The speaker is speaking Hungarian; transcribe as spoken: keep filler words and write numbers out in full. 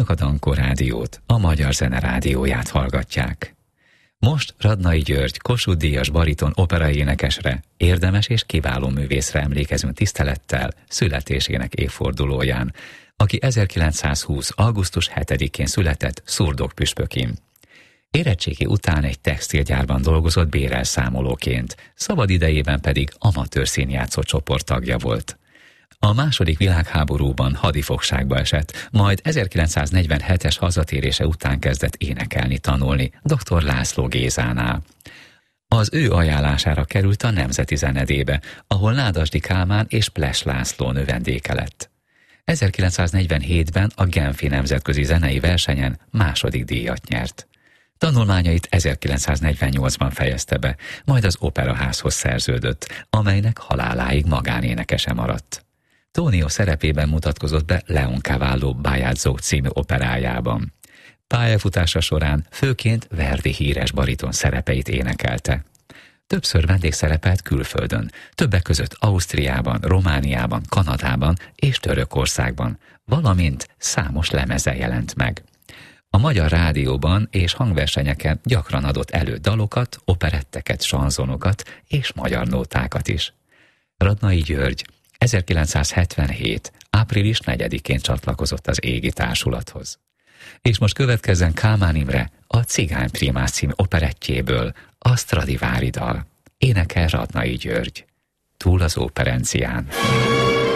Önök a Dankó Rádiót, a Magyar Zene Rádióját hallgatják. Most Radnai György, Kossuth-díjas bariton operaénekesre, érdemes és kiváló művészre emlékezünk tisztelettel születésének évfordulóján, aki ezerkilencszázhúsz. augusztus hetedikén született Szurdok-püspökén. Érettségi után egy textilgyárban dolgozott bérelszámolóként, szabad idejében pedig amatőr színjátszó csoport tagja volt. A második világháborúban hadifogságba esett, majd ezerkilencszáznegyvenhetes hazatérése után kezdett énekelni tanulni dr. László Gézánál. Az ő ajánlására került a Nemzeti Zenedébe, ahol Nádasdy Kálmán és Ples László növendéke lett. ezerkilencszáznegyvenhétben a Genfi Nemzetközi Zenei Versenyen második díjat nyert. Tanulmányait ezerkilencszáznegyvennyolcban fejezte be, majd az Operaházhoz szerződött, amelynek haláláig magánénekese maradt. Tónió szerepében mutatkozott be Leon Cavallo Bajadzó című operájában. Pályafutása során főként Verdi híres bariton szerepeit énekelte. Többször vendégszerepelt külföldön, többek között Ausztriában, Romániában, Kanadában és Törökországban, valamint számos lemeze jelent meg. A Magyar Rádióban és hangversenyeken gyakran adott elő dalokat, operetteket, sanzonokat és magyar nótákat is. Radnai György ezerkilencszázhetvenhét. április negyedikén csatlakozott az Égi Társulathoz. És most következzen Kálmán Imre a Cigány Prímás című operettjéből, a Stradivári dal. Énekel Radnai György. Túl az óperencián.